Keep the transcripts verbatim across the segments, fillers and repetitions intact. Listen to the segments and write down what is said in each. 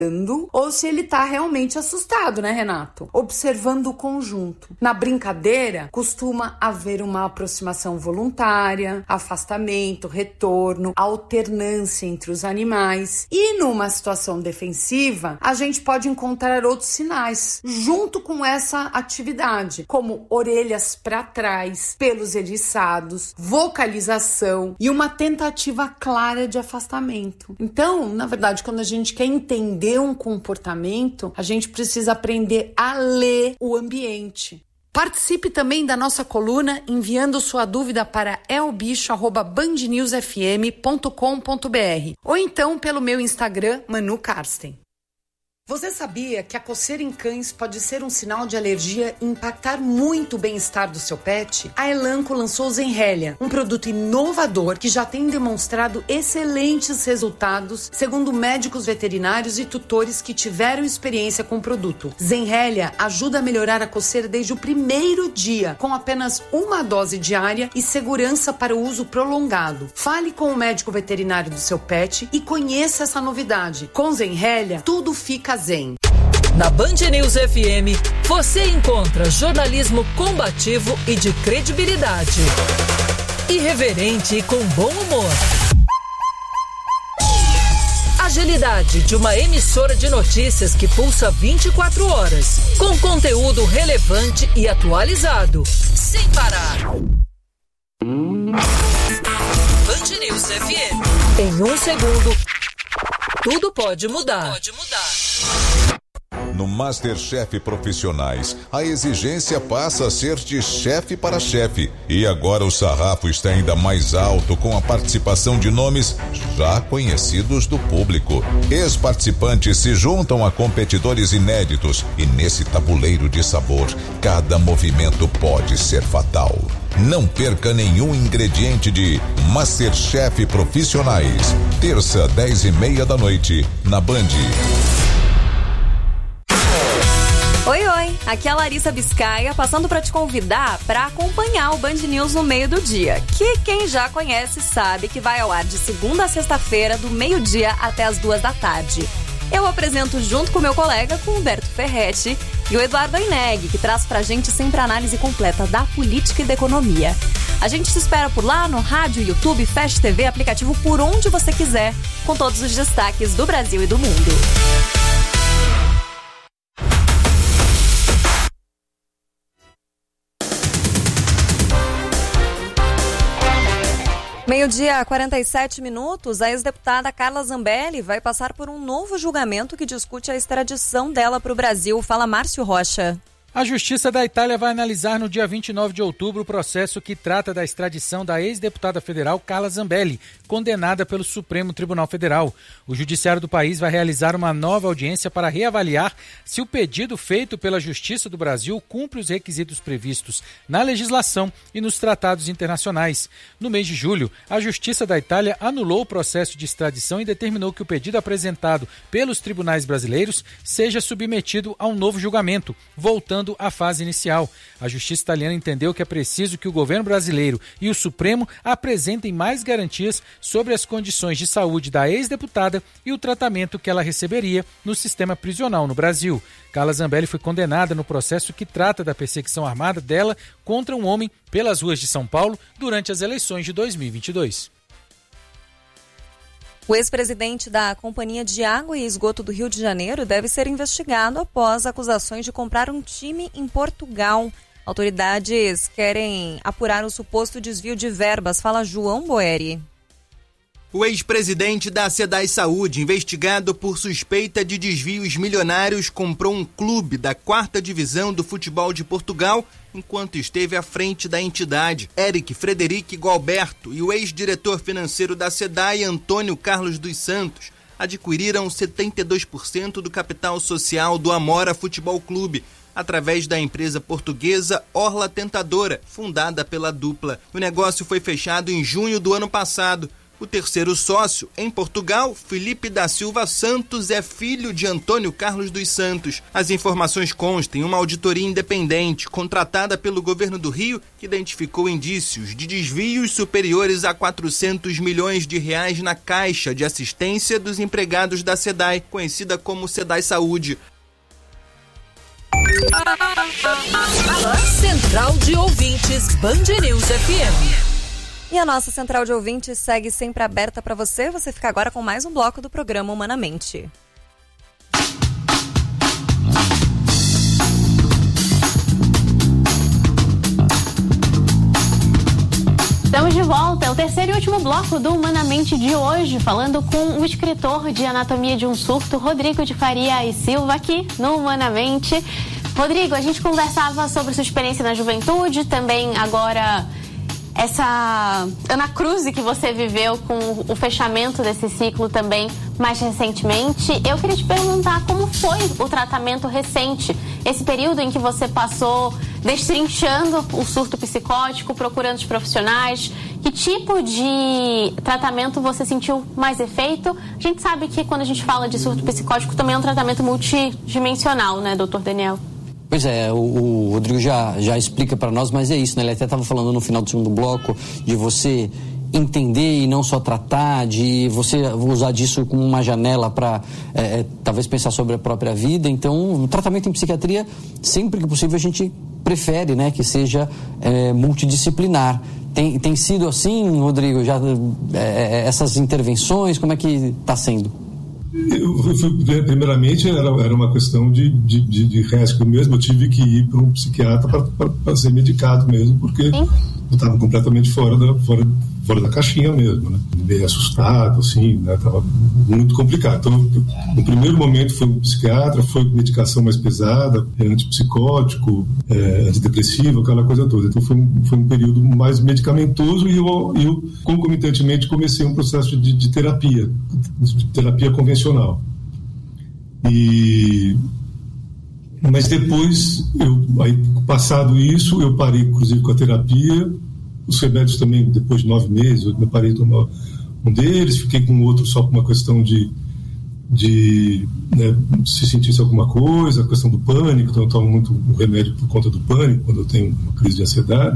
ou se ele tá realmente assustado, né, Renato? Observando o conjunto. Na brincadeira, costuma haver uma aproximação voluntária, afastamento, retorno, alternância entre os animais. E numa situação defensiva, a gente pode encontrar outros sinais junto com essa atividade, como orelhas para trás, pelos eriçados, vocalização e uma tentativa clara de afastamento. Então, na verdade, quando a gente quer entender um comportamento, a gente precisa aprender a ler o ambiente. Participe também da nossa coluna enviando sua dúvida para elbicho arroba band news f m ponto com ponto b r ou então pelo meu Instagram, Manu Karsten. Você sabia que a coceira em cães pode ser um sinal de alergia e impactar muito o bem-estar do seu pet? A Elanco lançou o Zenrelia, um produto inovador que já tem demonstrado excelentes resultados, segundo médicos veterinários e tutores que tiveram experiência com o produto. Zenrelia ajuda a melhorar a coceira desde o primeiro dia, com apenas uma dose diária e segurança para o uso prolongado. Fale com o médico veterinário do seu pet e conheça essa novidade. Com Zenrelia, tudo fica zen. Na Band News F M, você encontra jornalismo combativo e de credibilidade. Irreverente e com bom humor. Agilidade de uma emissora de notícias que pulsa vinte e quatro horas, com conteúdo relevante e atualizado, sem parar. Band News F M. Em um segundo, tudo pode mudar. Pode mudar. No MasterChef Profissionais, a exigência passa a ser de chefe para chefe. E agora o sarrafo está ainda mais alto com a participação de nomes já conhecidos do público. Ex-participantes se juntam a competidores inéditos e nesse tabuleiro de sabor, cada movimento pode ser fatal. Não perca nenhum ingrediente de MasterChef Profissionais. Terça, dez e meia da noite, na Band. Oi, oi, aqui é a Larissa Biscaia, passando para te convidar para acompanhar o Band News no meio do dia, que quem já conhece sabe que vai ao ar de segunda a sexta-feira, do meio-dia até as duas da tarde. Eu apresento junto com meu colega, com o Humberto Ferretti, e o Eduardo Aineg, que traz pra gente sempre a análise completa da política e da economia. A gente te espera por lá no rádio, YouTube, Fast T V, aplicativo por onde você quiser, com todos os destaques do Brasil e do mundo. Meio-dia, quarenta e sete minutos, a ex-deputada Carla Zambelli vai passar por um novo julgamento que discute a extradição dela para o Brasil. Fala, Márcio Rocha. A Justiça da Itália vai analisar no dia vinte e nove de outubro o processo que trata da extradição da ex-deputada federal Carla Zambelli, condenada pelo Supremo Tribunal Federal. O judiciário do país vai realizar uma nova audiência para reavaliar se o pedido feito pela Justiça do Brasil cumpre os requisitos previstos na legislação e nos tratados internacionais. No mês de julho, a Justiça da Itália anulou o processo de extradição e determinou que o pedido apresentado pelos tribunais brasileiros seja submetido a um novo julgamento, voltando à fase inicial. A Justiça italiana entendeu que é preciso que o governo brasileiro e o Supremo apresentem mais garantias sobre as condições de saúde da ex-deputada e o tratamento que ela receberia no sistema prisional no Brasil. Carla Zambelli foi condenada no processo que trata da perseguição armada dela contra um homem pelas ruas de São Paulo durante as eleições de dois mil e vinte e dois. O ex-presidente da Companhia de Água e Esgoto do Rio de Janeiro deve ser investigado após acusações de comprar um time em Portugal. Autoridades querem apurar o suposto desvio de verbas. Fala João Boeri. O ex-presidente da SEDAI Saúde, investigado por suspeita de desvios milionários, comprou um clube da quarta divisão do futebol de Portugal enquanto esteve à frente da entidade. Eric Frederic Gualberto e o ex-diretor financeiro da SEDAI, Antônio Carlos dos Santos, adquiriram setenta e dois por cento do capital social do Amora Futebol Clube, através da empresa portuguesa Orla Tentadora, fundada pela dupla. O negócio foi fechado em junho do ano passado. O terceiro sócio, em Portugal, Felipe da Silva Santos, é filho de Antônio Carlos dos Santos. As informações constam em uma auditoria independente contratada pelo governo do Rio, que identificou indícios de desvios superiores a quatrocentos milhões de reais na Caixa de Assistência dos Empregados da SEDAI, conhecida como SEDAI Saúde. Central de Ouvintes Band News F M. E a nossa central de ouvintes segue sempre aberta para você. Você fica agora com mais um bloco do programa Humanamente. Estamos de volta, é o terceiro e último bloco do Humanamente de hoje, falando com o escritor de Anatomia de um Surto, Rodrigo de Faria e Silva, aqui no Humanamente. Rodrigo, a gente conversava sobre sua experiência na juventude, também agora essa anacruse que você viveu com o fechamento desse ciclo também mais recentemente. Eu queria te perguntar como foi o tratamento recente, esse período em que você passou destrinchando o surto psicótico, procurando os profissionais. Que tipo de tratamento você sentiu mais efeito? A gente sabe que quando a gente fala de surto psicótico também é um tratamento multidimensional, né, doutor Daniel? Pois é, o, o Rodrigo já, já explica para nós, mas é isso, né? Ele até estava falando no final do segundo bloco de você entender e não só tratar, de você usar disso como uma janela para é, talvez pensar sobre a própria vida. Então, o tratamento em psiquiatria, sempre que possível, a gente prefere, né, que seja é, multidisciplinar. Tem, tem sido assim, Rodrigo, já é, essas intervenções, como é que está sendo? Eu, eu, primeiramente era, era uma questão de, de, de, de risco mesmo. Eu tive que ir para um psiquiatra para ser medicado mesmo, porque Sim. eu estava completamente fora da, fora, fora da caixinha mesmo, né? Meio assustado, assim, né? Tava muito complicado. Então, no primeiro momento foi um psiquiatra, foi medicação mais pesada, antipsicótico, é, antidepressivo, aquela coisa toda. Então foi um, foi um período mais medicamentoso e eu, eu concomitantemente comecei um processo de, de terapia, de terapia convencional. E mas depois, eu, aí, passado isso, eu parei inclusive com a terapia. Os remédios também, depois de nove meses, eu parei de tomar um deles, fiquei com o outro só por uma questão de, de né, se sentisse alguma coisa, a questão do pânico. Então eu tomo muito remédio por conta do pânico, quando eu tenho uma crise de ansiedade.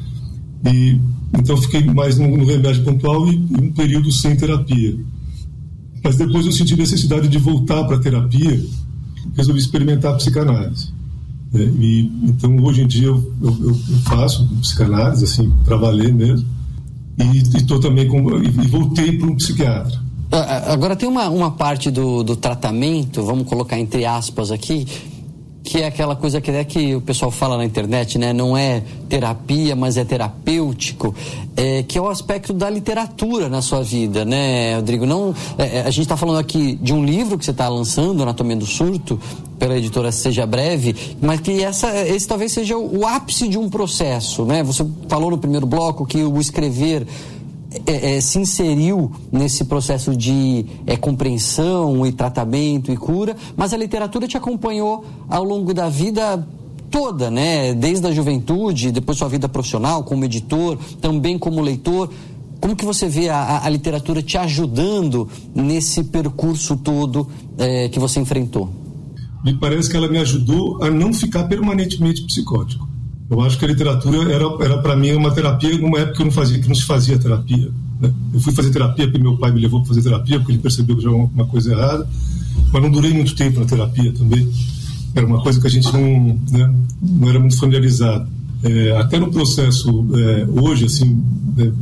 E, então eu fiquei mais no, no remédio pontual e um período sem terapia. Mas depois eu senti necessidade de voltar para a terapia, resolvi experimentar a psicanálise. É, e, então hoje em dia eu, eu, eu faço psicanálise, assim, para valer mesmo, e, e, tô também com, e, e voltei para um psiquiatra. Agora tem uma, uma parte do, do tratamento, vamos colocar entre aspas aqui, que é aquela coisa que, é que o pessoal fala na internet, né? Não é terapia, mas é terapêutico, é, que é o aspecto da literatura na sua vida, né, Rodrigo? Não, é, a gente está falando aqui de um livro que você está lançando, Anatomia do Surto, pela editora Seja Breve, mas que essa, esse talvez seja o, o ápice de um processo, né? Você falou no primeiro bloco que o escrever É, é, se inseriu nesse processo de é, compreensão e tratamento e cura, mas a literatura te acompanhou ao longo da vida toda, né? Desde a juventude, depois sua vida profissional como editor, também como leitor. Como que você vê a, a literatura te ajudando nesse percurso todo é, que você enfrentou? Me parece que ela me ajudou a não ficar permanentemente psicótico. Eu acho que a literatura era, era para mim uma terapia numa época que eu não fazia, que não se fazia terapia, né? Eu fui fazer terapia porque meu pai me levou para fazer terapia, porque ele percebeu que já era uma coisa errada, mas não durei muito tempo na terapia também. Era uma coisa que a gente não, né, não era muito familiarizado. É, até no processo, é, hoje, assim, é,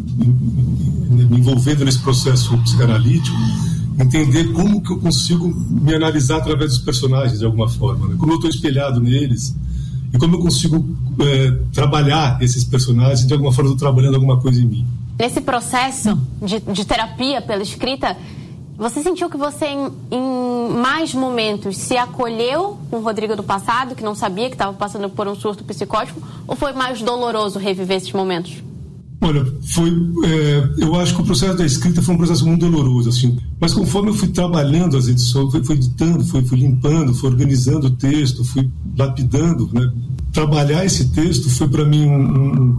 me envolvendo nesse processo psicanalítico, entender como que eu consigo me analisar através dos personagens, de alguma forma, né? Como eu estou espelhado neles, e como eu consigo é, trabalhar esses personagens, de alguma forma eu estou trabalhando alguma coisa em mim. Nesse processo de, de terapia pela escrita, você sentiu que você, em, em mais momentos, se acolheu com o Rodrigo do passado, que não sabia que estava passando por um surto psicótico, ou foi mais doloroso reviver esses momentos? Olha, foi, é, eu acho que o processo da escrita foi um processo muito doloroso, assim. Mas conforme eu fui trabalhando as edições, fui, fui editando, fui, fui limpando, fui organizando o texto, fui lapidando, né? Trabalhar esse texto foi para mim um, um,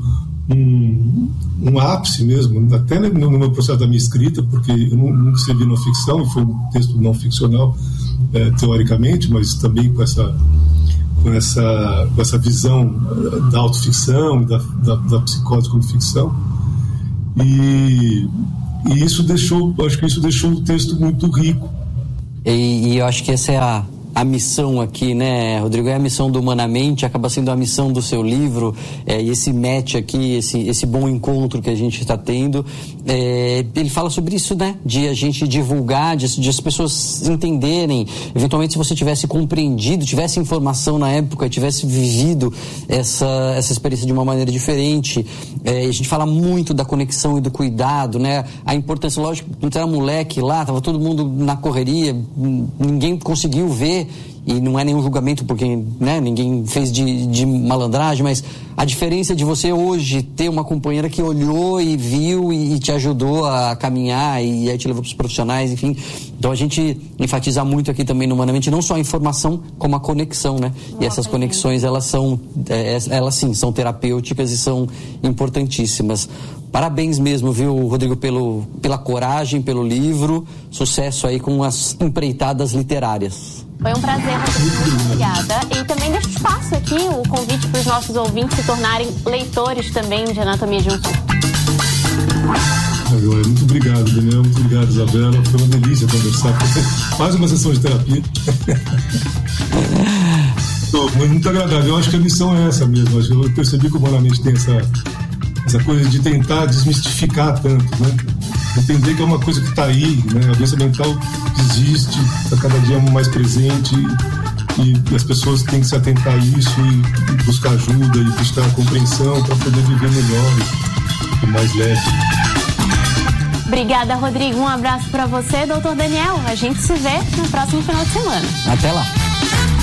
um, um ápice mesmo, até no, no meu processo da minha escrita, porque eu nunca escrevi não ficção, foi um texto não ficcional, é, teoricamente, mas também com essa, com essa, com essa visão da autoficção, da, da, da psicose como ficção. E, e isso deixou, acho que isso deixou o texto muito rico. E, e eu acho que essa é a, a missão aqui, né, Rodrigo? É a missão do Humanamente, acaba sendo a missão do seu livro, é, e esse match aqui, esse, esse bom encontro que a gente está tendo, é, ele fala sobre isso, né, de a gente divulgar, de, de as pessoas entenderem, eventualmente se você tivesse compreendido, tivesse informação na época, tivesse vivido essa, essa experiência de uma maneira diferente. É, a gente fala muito da conexão e do cuidado, né, a importância, lógico, quando era moleque lá, tava todo mundo na correria, ninguém conseguiu ver, e não é nenhum julgamento porque, né, ninguém fez de, de malandragem, mas a diferença de você hoje ter uma companheira que olhou e viu e, e te ajudou a caminhar e aí te levou para os profissionais, enfim. Então a gente enfatiza muito aqui também no Humanamente, não só a informação, como a conexão, né? E essas conexões, elas são, é, elas sim, são terapêuticas e são importantíssimas. Parabéns mesmo, viu, Rodrigo, pelo, pela coragem, pelo livro, sucesso aí com as empreitadas literárias. Foi um prazer, Rodrigo, muito obrigada. E também deixo espaço aqui, o convite para os nossos ouvintes se tornarem leitores também de Anatomia de um Surto. Muito obrigado, Daniel, muito obrigado, Isabela. Foi uma delícia conversar com você. Faz uma sessão de terapia. Muito, muito agradável. Eu acho que a missão é essa mesmo. Eu percebi que o Humanamente tem essa, essa coisa de tentar desmistificar tanto, né? Entender que é uma coisa que está aí, né? A doença mental existe, está cada dia mais presente e, e as pessoas têm que se atentar a isso e, e buscar ajuda e buscar compreensão para poder viver melhor e, e mais leve. Obrigada, Rodrigo. Um abraço para você, doutor Daniel. A gente se vê no próximo final de semana. Até lá.